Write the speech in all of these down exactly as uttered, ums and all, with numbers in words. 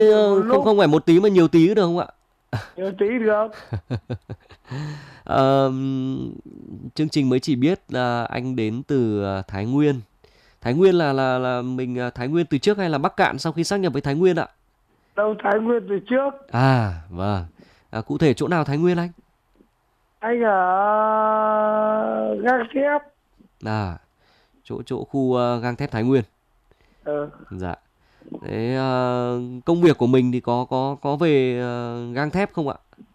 Một Ờ, không lúc không phải một tí mà nhiều tí được không ạ? nhiều tí được. Ờ, chương trình mới chỉ biết là anh đến từ ờ, Thái Nguyên. Thái Nguyên là là là mình ờ, Thái Nguyên từ trước hay là Bắc Cạn sau khi sát nhập với Thái Nguyên ạ? Đâu Thái Nguyên từ trước. À vâng. À, cụ thể chỗ nào Thái Nguyên anh? Anh ở Gang Thép. À, chỗ chỗ khu ờ, gang thép Thái Nguyên. Ờ. Dạ. Thế ờ, công việc của mình thì có có có về ờ, gang thép không ạ?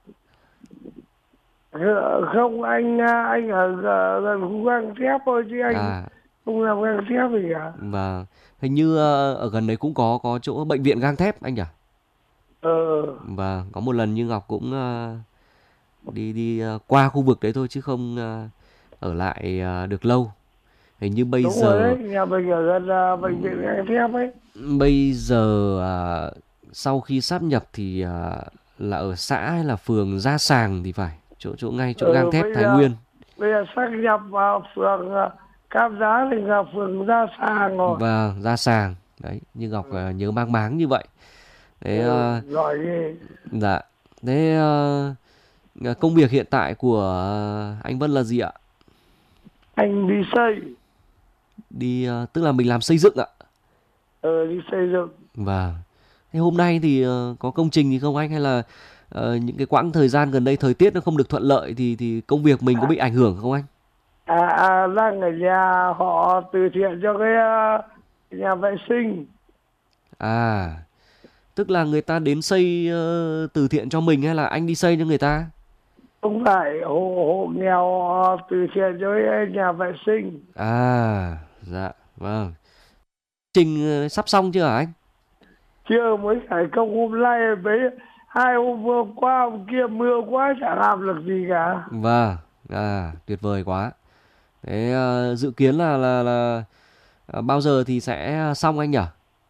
Ờ, không, anh anh ở ờ, gần khu Gang Thép thôi chứ anh À không làm Gang Thép gì cả. và hình như ờ, ở gần đấy cũng có có chỗ bệnh viện gang thép anh nhỉ? Ờ. Và có một lần như Ngọc cũng ờ, đi đi ờ, qua khu vực đấy thôi chứ không ờ, ở lại ờ, được lâu. Hình như bây Đúng rồi giờ đấy, nhà mình ở gần ờ, bệnh viện Gang Thép ấy. bây giờ à, sau khi sáp nhập thì à, là ở xã hay là phường Gia Sàng thì phải, chỗ chỗ ngay chỗ gang Ờ, thép bây Thái giờ Nguyên. bây giờ sáp nhập vào phường ờ, Cam Giá thì là phường Gia Sàng rồi. Và Gia Sàng đấy, như Ngọc à, nhớ mang máng như vậy. Thế Ừ, à, giỏi ghê. dạ. Thế à, công việc hiện tại của à, anh Vân là gì ạ? Anh đi xây. Đi à, tức là mình làm xây dựng ạ. Ờ, đi xây dựng. Và thế hôm nay thì ờ, có công trình gì không anh, hay là ờ, những cái quãng thời gian gần đây thời tiết nó không được thuận lợi thì thì công việc mình có bị ảnh hưởng không anh? À, à đang ở nhà họ từ thiện cho cái ờ, nhà vệ sinh. À, tức là người ta đến xây ờ, từ thiện cho mình hay là anh đi xây cho người ta? Không phải, hộ hộ nghèo họ từ thiện cho cái nhà vệ sinh. À, dạ, vâng. Trình ờ, sắp xong chưa hả anh? Chưa, mới khởi công hôm nay mấy hai hôm vừa qua hôm kia mưa quá chả làm được gì cả. Vâng, à, tuyệt vời quá. Thế ờ, dự kiến là là là ờ, bao giờ thì sẽ xong anh nhỉ?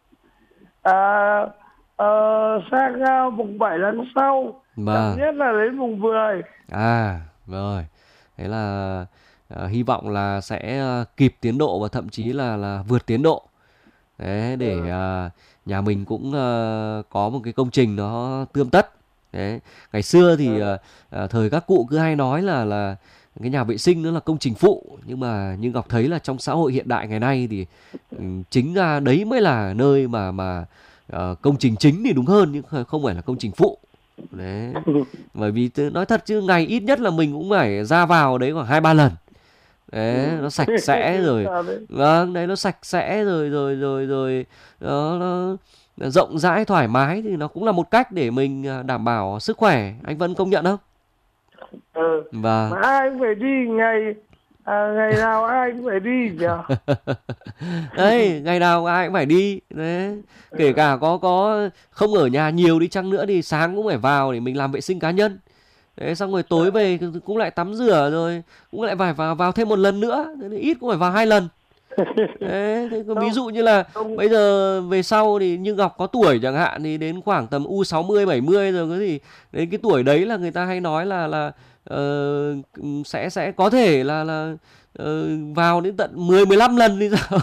À, ờ, sang uh, mùng bảy tháng sau, chậm Vâng, nhất là đến mùng mười. à, rồi. Thế là ờ, hy vọng là sẽ ờ, kịp tiến độ và thậm chí là là vượt tiến độ. Đấy, để Ừ. à, nhà mình cũng à, có một cái công trình nó tươm tất. Đấy, ngày xưa thì Ừ. à, à, thời các cụ cứ hay nói là là cái nhà vệ sinh nó là công trình phụ, nhưng mà như Ngọc thấy là trong xã hội hiện đại ngày nay thì ừ, chính ra đấy mới là nơi mà mà ờ, công trình chính thì đúng hơn, nhưng không không phải là công trình phụ. Đấy, bởi vì tôi nói thật chứ ngày ít nhất là mình cũng phải ra vào đấy khoảng hai ba lần. Đấy, Ừ. nó sạch sẽ rồi. Sao đấy? Vâng, đấy nó sạch sẽ rồi rồi rồi rồi nó, nó rộng rãi thoải mái thì nó cũng là một cách để mình à, đảm bảo sức khỏe. Anh Vân công nhận không? Ừ. Và Mà ai cũng phải đi ngày, à, ngày nào ai cũng phải đi nhở. đấy, ngày nào ai cũng phải đi. Đấy, kể Ừ. cả có có không ở nhà nhiều đi chăng nữa thì sáng cũng phải vào để mình làm vệ sinh cá nhân. Đấy, xong rồi tối về cũng lại tắm rửa rồi cũng lại phải vào vào thêm một lần nữa. Thế nên ít cũng phải vào hai lần. Đấy, thế còn ví Không, dụ như là không. bây giờ về sau thì như Ngọc có tuổi chẳng hạn thì đến khoảng tầm u sáu mươi bảy mươi rồi cái gì, đến cái tuổi đấy là người ta hay nói là là ờ, sẽ sẽ có thể là là ờ, vào đến tận mười mười lăm lần thì sao.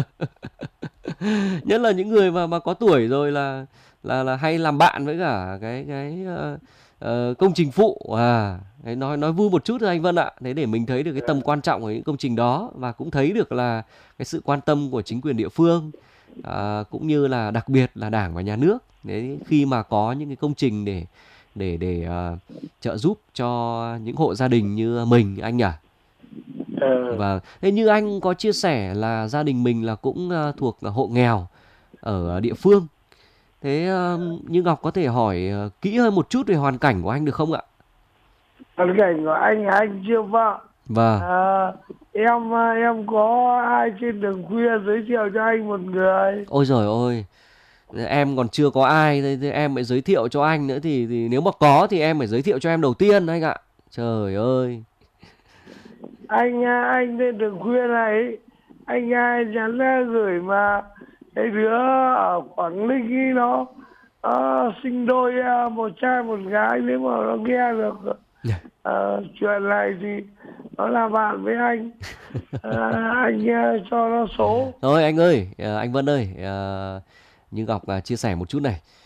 Nhất là những người mà mà có tuổi rồi là là là hay làm bạn với cả cái cái ờ, ờ, công trình phụ. À đấy, nói nói vui một chút thôi anh Vân ạ, thế để mình thấy được cái tầm quan trọng của những công trình đó, và cũng thấy được là cái sự quan tâm của chính quyền địa phương, à, cũng như là đặc biệt là Đảng và Nhà nước đấy, khi mà có những cái công trình để để để ờ, trợ giúp cho những hộ gia đình như mình anh nhỉ. Ừ. Và thế như anh có chia sẻ là gia đình mình là cũng ờ, thuộc hộ nghèo ở địa phương. Thế ờ, như Ngọc có thể hỏi ờ, kỹ hơn một chút về hoàn cảnh của anh được không ạ? Hoàn cảnh của anh, anh chưa vợ. Và À, em à, em có ai trên đường khuya giới thiệu cho anh một người. ôi giời ơi, em còn chưa có ai, thế, thế em phải giới thiệu cho anh nữa thì, thì nếu mà có thì em phải giới thiệu cho em đầu tiên anh ạ. Trời ơi. Anh à, anh trên đường khuya này, anh ai nhắn à, gửi mà cái đứa ở Quảng Ninh ý, nó nó sinh đôi, à, một trai một gái, nếu mà nó nghe được à, chuyện này thì nó là bạn với anh. À, anh à, cho nó số. Thôi anh ơi, ờ, anh Vân ơi, ờ, như Ngọc à, chia sẻ một chút này.